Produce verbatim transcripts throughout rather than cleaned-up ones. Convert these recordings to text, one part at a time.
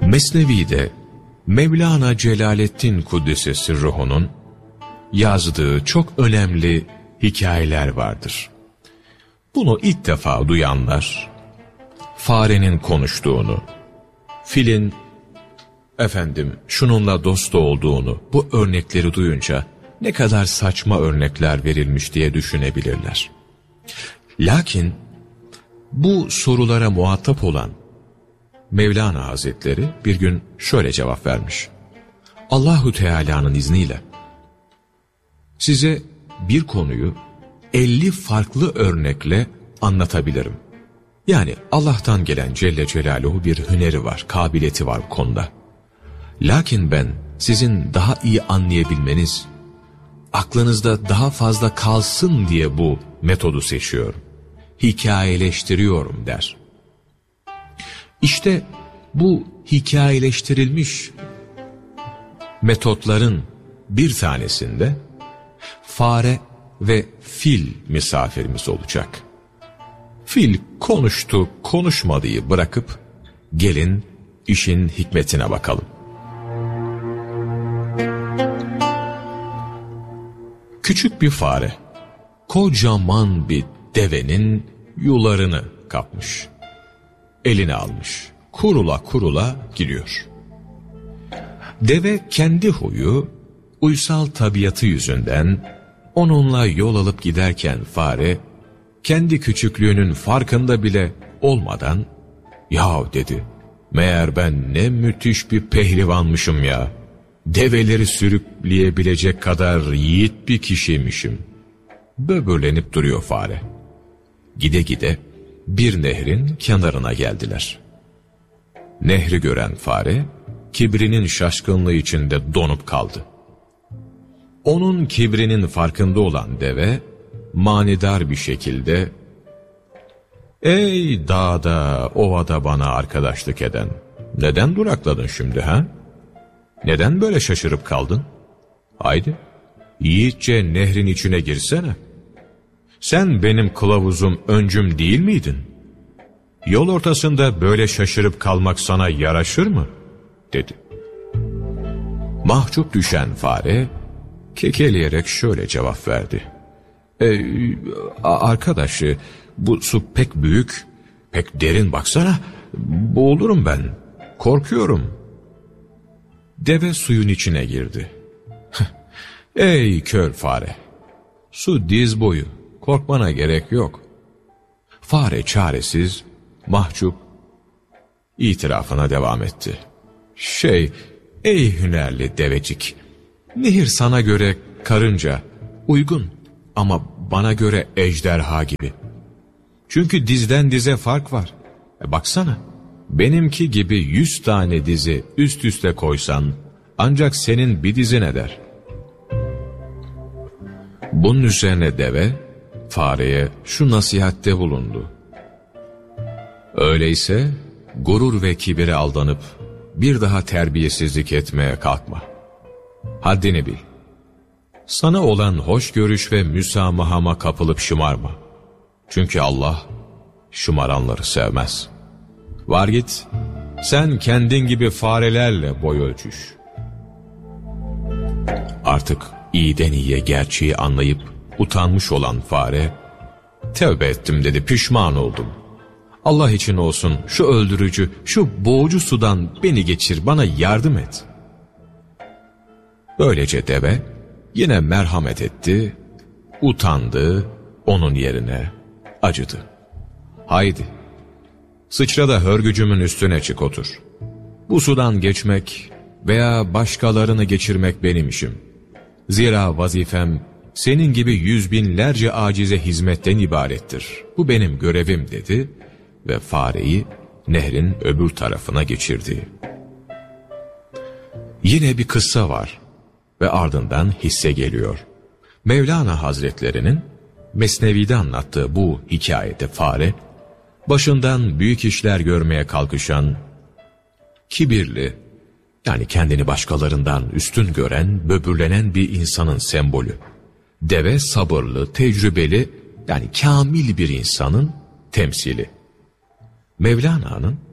Mesnevi'de Mevlana Celaleddin Kuddisesi Ruhu'nun yazdığı çok önemli hikayeler vardır. Bunu ilk defa duyanlar, farenin konuştuğunu, filin efendim şununla dost olduğunu, bu örnekleri duyunca ne kadar saçma örnekler verilmiş diye düşünebilirler. Lakin bu sorulara muhatap olan Mevlana Hazretleri bir gün şöyle cevap vermiş. Allahu Teala'nın izniyle size bir konuyu elli farklı örnekle anlatabilirim. Yani Allah'tan gelen Celle Celaluhu bir hüneri var, kabiliyeti var bu konuda. Lakin ben sizin daha iyi anlayabilmeniz, aklınızda daha fazla kalsın diye bu metodu seçiyorum. Hikayeleştiriyorum der. İşte bu hikayeleştirilmiş metotların bir tanesinde fare ve fil misafirimiz olacak. Fil konuştu, konuşmadığı bırakıp gelin işin hikmetine bakalım. Küçük bir fare kocaman bir devenin yularını kapmış. Eline almış. Kurula kurula gidiyor. Deve kendi huyu, uysal tabiatı yüzünden onunla yol alıp giderken fare kendi küçüklüğünün farkında bile olmadan "Ya" dedi, "meğer ben ne müthiş bir pehlivanmışım ya. Develeri sürükleyebilecek kadar yiğit bir kişiymişim." Böbürlenip duruyor fare. Gide gide bir nehrin kenarına geldiler. Nehri gören fare kibrinin şaşkınlığı içinde donup kaldı. Onun kibrinin farkında olan deve manidar bir şekilde "Ey dağda, ovada bana arkadaşlık eden, neden durakladın şimdi ha? Neden böyle şaşırıp kaldın? Haydi, yiğitçe nehrin içine girsene. Sen benim kılavuzum, öncüm değil miydin? Yol ortasında böyle şaşırıp kalmak sana yaraşır mı?" dedi. Mahcup düşen fare kekeleyerek şöyle cevap verdi. E, arkadaşı, bu su pek büyük, pek derin, baksana, boğulurum ben, korkuyorum. Deve suyun içine girdi. Ey kör fare, su diz boyu, korkmana gerek yok. Fare çaresiz, mahcup, itirafına devam etti. Şey, ey hünerli devecik, nehir sana göre karınca, uygun ama bana göre ejderha gibi. Çünkü dizden dize fark var. E baksana, benimki gibi yüz tane dizi üst üste koysan ancak senin bir dizin eder. Bunun üzerine deve fareye şu nasihatte bulundu. Öyleyse gurur ve kibire aldanıp bir daha terbiyesizlik etmeye kalkma. Haddini bil. Sana olan hoşgörüş ve müsamahama kapılıp şımarma. Çünkü Allah şımaranları sevmez. Var git, sen kendin gibi farelerle boy ölçüş. Artık iyiden iyiye gerçeği anlayıp utanmış olan fare, "Tevbe ettim" dedi, "pişman oldum. Allah için olsun şu öldürücü, şu boğucu sudan beni geçir, bana yardım et." Böylece deve yine merhamet etti, utandı, onun yerine acıdı. Haydi, sıçra da hörgücümün üstüne çık otur. Bu sudan geçmek veya başkalarını geçirmek benim işim. Zira vazifem senin gibi yüz binlerce acize hizmetten ibarettir. Bu benim görevim dedi ve fareyi nehrin öbür tarafına geçirdi. Yine bir kıssa var ve ardından hisse geliyor. Mevlana Hazretlerinin Mesnevi'de anlattığı bu hikayede fare, başından büyük işler görmeye kalkışan, kibirli, yani kendini başkalarından üstün gören, böbürlenen bir insanın sembolü. Deve sabırlı, tecrübeli, yani kamil bir insanın temsili. Mevlana'nın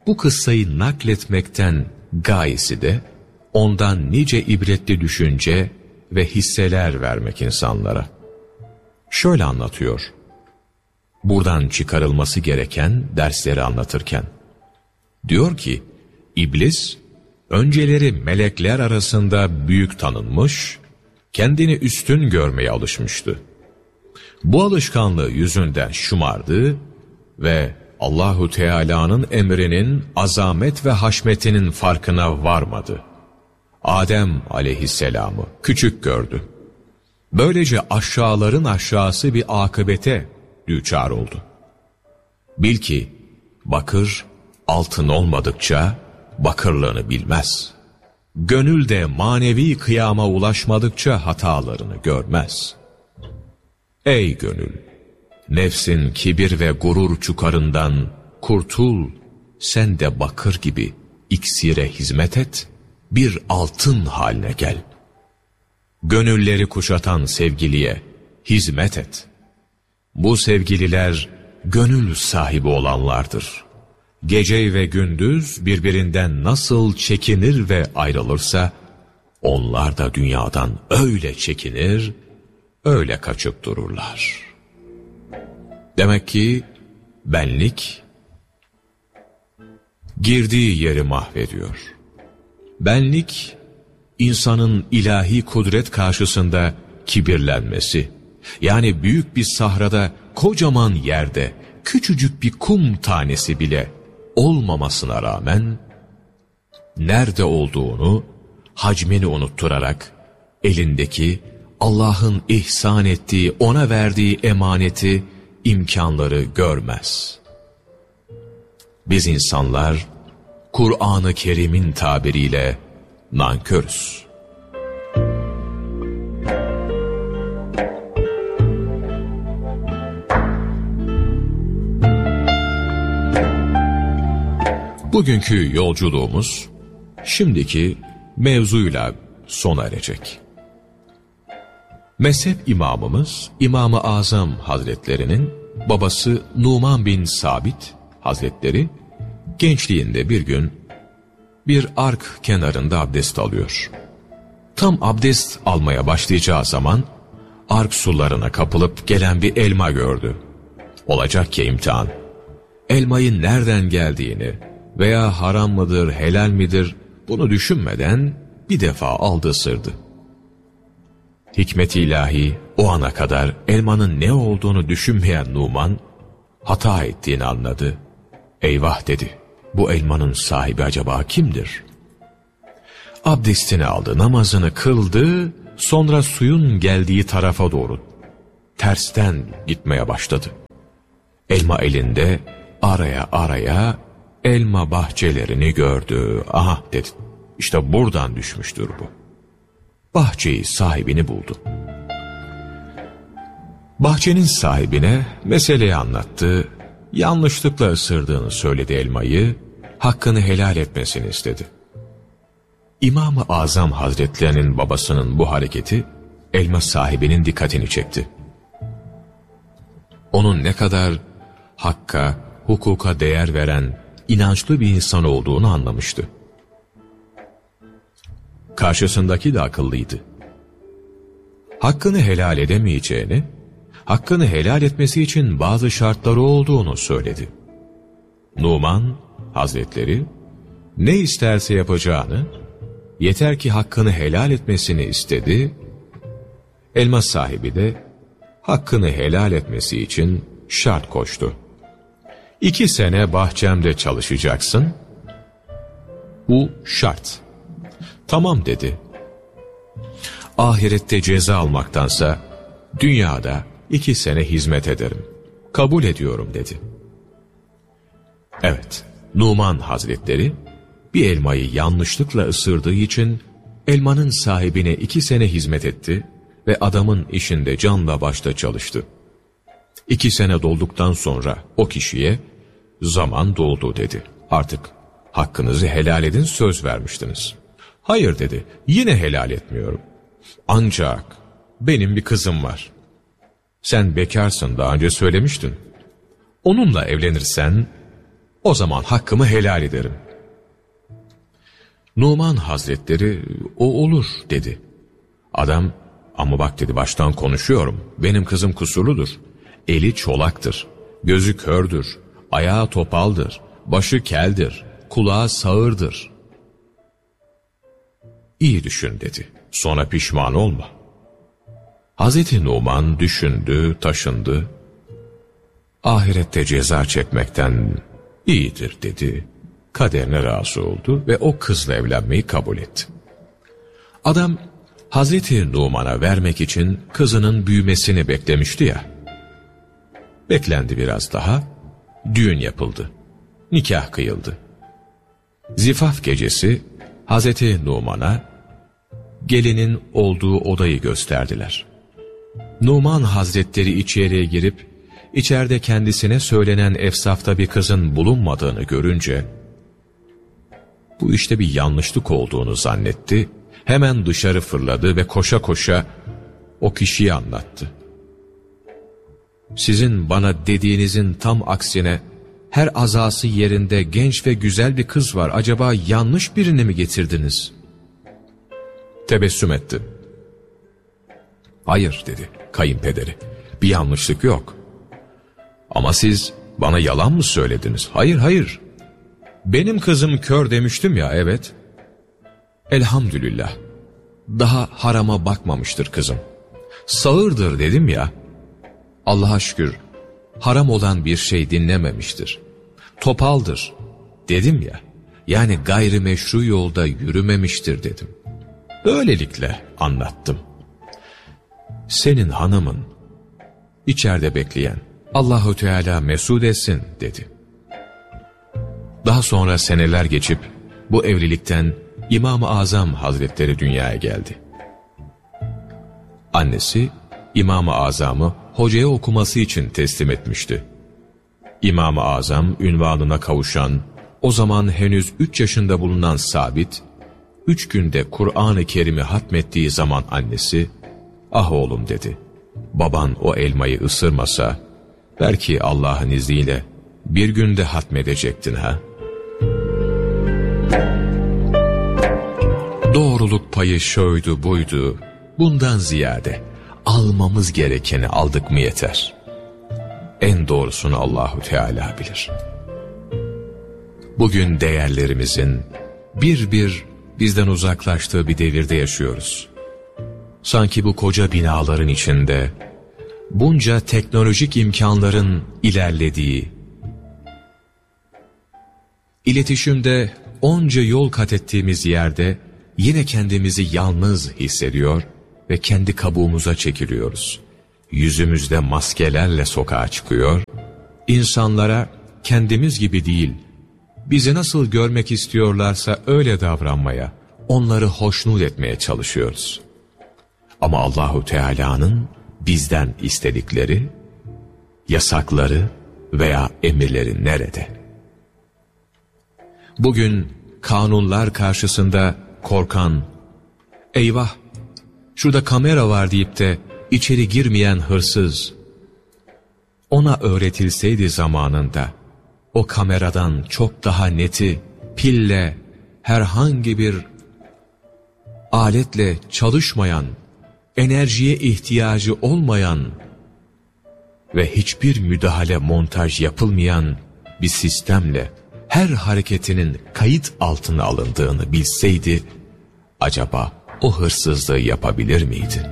bu kıssayı nakletmekten gayesi de ondan nice ibretli düşünce ve hisseler vermek insanlara. Şöyle anlatıyor. Buradan çıkarılması gereken dersleri anlatırken. Diyor ki, İblis önceleri melekler arasında büyük tanınmış, kendini üstün görmeye alışmıştı. Bu alışkanlığı yüzünden şımardı ve Allahu Teala'nın emrinin azamet ve haşmetinin farkına varmadı. Adem aleyhisselamı küçük gördü. Böylece aşağıların aşağısı bir akıbete düçar oldu. Bil ki bakır altın olmadıkça bakırlığını bilmez. Gönül de manevi kıyama ulaşmadıkça hatalarını görmez. Ey gönül! Nefsin kibir ve gurur çukarından kurtul, sen de bakır gibi iksire hizmet et, bir altın haline gel. Gönülleri kuşatan sevgiliye hizmet et. Bu sevgililer gönül sahibi olanlardır. Gece ve gündüz birbirinden nasıl çekinir ve ayrılırsa, onlar da dünyadan öyle çekinir, öyle kaçıp dururlar. Demek ki benlik girdiği yeri mahvediyor. Benlik, insanın ilahi kudret karşısında kibirlenmesi, yani büyük bir sahrada, kocaman yerde, küçücük bir kum tanesi bile olmamasına rağmen, nerede olduğunu, hacmini unutturarak, elindeki Allah'ın ihsan ettiği, ona verdiği emaneti, imkanları görmez. Biz insanlar, Kur'an-ı Kerim'in tabiriyle nankörüz. Bugünkü yolculuğumuz, şimdiki mevzuyla sona erecek. Mezhep imamımız İmam-ı Azam Hazretlerinin babası Numan bin Sabit Hazretleri, gençliğinde bir gün bir ark kenarında abdest alıyor. Tam abdest almaya başlayacağı zaman ark sularına kapılıp gelen bir elma gördü. Olacak ki imtihan. Elmayın nereden geldiğini veya haram mıdır, helal midir bunu düşünmeden bir defa aldı ısırdı. Hikmet-i ilahi o ana kadar elmanın ne olduğunu düşünmeyen Numan hata ettiğini anladı. Eyvah dedi, bu elmanın sahibi acaba kimdir? Abdestini aldı, namazını kıldı, sonra suyun geldiği tarafa doğru tersten gitmeye başladı. Elma elinde araya araya elma bahçelerini gördü. Aha dedi, işte buradan düşmüştür bu. Bahçeyi, sahibini buldu. Bahçenin sahibine meseleyi anlattı, yanlışlıkla ısırdığını söyledi elmayı, hakkını helal etmesini istedi. İmam-ı Azam Hazretlerinin babasının bu hareketi elma sahibinin dikkatini çekti. Onun ne kadar hakka, hukuka değer veren inançlı bir insan olduğunu anlamıştı. Karşısındaki de akıllıydı. Hakkını helal edemeyeceğini, hakkını helal etmesi için bazı şartları olduğunu söyledi. Numan Hazretleri ne isterse yapacağını, yeter ki hakkını helal etmesini istedi. Elma sahibi de hakkını helal etmesi için şart koştu. İki sene bahçemde çalışacaksın. Bu şart. Tamam dedi. Ahirette ceza almaktansa dünyada iki sene hizmet ederim. Kabul ediyorum dedi. Evet, Numan Hazretleri bir elmayı yanlışlıkla ısırdığı için elmanın sahibine iki sene hizmet etti ve adamın işinde canla başla çalıştı. İki sene dolduktan sonra o kişiye zaman doldu dedi. Artık hakkınızı helal edin, söz vermiştiniz. Hayır dedi, yine helal etmiyorum. Ancak benim bir kızım var. Sen bekarsın, daha önce söylemiştin. Onunla evlenirsen O zaman hakkımı helal ederim. Numan Hazretleri o olur dedi. Adam ama bak dedi, baştan konuşuyorum. Benim kızım kusurludur. Eli çolaktır. Gözü kördür. Ayağı topaldır. Başı keldir. Kulağı sağırdır. İyi düşün dedi. Sonra pişman olma. Hazreti Numan düşündü, taşındı. Ahirette ceza çekmekten iyidir dedi. Kaderine razı oldu ve o kızla evlenmeyi kabul etti. Adam Hazreti Numan'a vermek için kızının büyümesini beklemişti ya. Beklendi biraz daha. Düğün yapıldı. Nikah kıyıldı. Zifaf gecesi Hazreti Numan'a gelinin olduğu odayı gösterdiler. Numan Hazretleri içeriye girip içeride kendisine söylenen efsafta bir kızın bulunmadığını görünce bu işte bir yanlışlık olduğunu zannetti. Hemen dışarı fırladı ve koşa koşa o kişiyi anlattı. Sizin bana dediğinizin tam aksine her azası yerinde genç ve güzel bir kız var. Acaba yanlış birini mi getirdiniz? Tebessüm etti. Hayır dedi kayınpederi. Bir yanlışlık yok. Ama siz bana yalan mı söylediniz? Hayır hayır. Benim kızım kör demiştim ya, evet. Elhamdülillah. Daha harama bakmamıştır kızım. Sağırdır dedim ya. Allah'a şükür haram olan bir şey dinlememiştir. Topaldır dedim ya. Yani gayrimeşru yolda yürümemiştir dedim. Böylelikle anlattım. Senin hanımın içeride bekleyen Allahu Teala mesud etsin dedi. Daha sonra seneler geçip bu evlilikten İmam-ı Azam Hazretleri dünyaya geldi. Annesi İmam-ı Azam'ı hocaya okuması için teslim etmişti. İmam-ı Azam ünvanına kavuşan, o zaman henüz üç yaşında bulunan Sabit, üç günde Kur'an-ı Kerim'i hatmettiği zaman annesi, ah oğlum dedi, baban o elmayı ısırmasa, belki Allah'ın izniyle bir günde hatmedecektin ha? Doğruluk payı şuydu buydu, bundan ziyade almamız gerekeni aldık mı yeter. En doğrusunu Allahu Teala bilir. Bugün değerlerimizin bir bir bizden uzaklaştığı bir devirde yaşıyoruz. Sanki bu koca binaların içinde bunca teknolojik imkanların ilerlediği, iletişimde onca yol kat ettiğimiz yerde yine kendimizi yalnız hissediyor ve kendi kabuğumuza çekiliyoruz. Yüzümüzde maskelerle sokağa çıkıyor, insanlara kendimiz gibi değil, bizi nasıl görmek istiyorlarsa öyle davranmaya, onları hoşnut etmeye çalışıyoruz. Ama Allahu Teala'nın bizden istedikleri, yasakları veya emirleri nerede? Bugün kanunlar karşısında korkan, eyvah şurada kamera var deyip de içeri girmeyen hırsız, ona öğretilseydi zamanında, o kameradan çok daha neti, pille, herhangi bir aletle çalışmayan, enerjiye ihtiyacı olmayan ve hiçbir müdahale montaj yapılmayan bir sistemle her hareketinin kayıt altına alındığını bilseydi, acaba o hırsızlığı yapabilir miydi?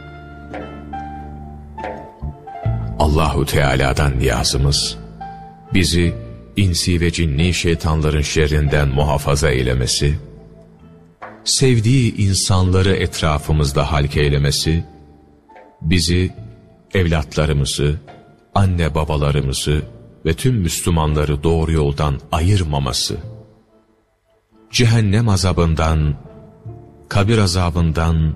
Allahu Teala'dan niyazımız, bizi insi ve cinni şeytanların şerrinden muhafaza eylemesi, sevdiği insanları etrafımızda halk eylemesi, bizi, evlatlarımızı, anne babalarımızı ve tüm Müslümanları doğru yoldan ayırmaması, cehennem azabından, kabir azabından,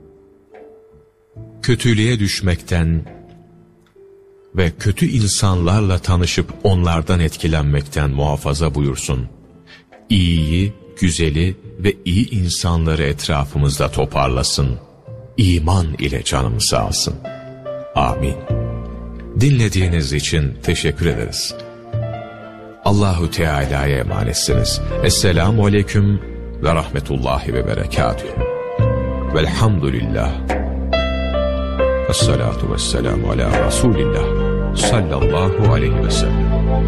kötülüğe düşmekten ve kötü insanlarla tanışıp onlardan etkilenmekten muhafaza buyursun. İyiyi, güzeli ve iyi insanları etrafımızda toparlasın. İman ile canımızı alsın. Amin. Dinlediğiniz için teşekkür ederiz. Allahu Teala'ya emanetsiniz. Esselamu aleyküm ve rahmetullahi ve berekatühü. Velhamdülillah. Esselatu vesselamu ala Resulillah sallallahu aleyhi ve sellem.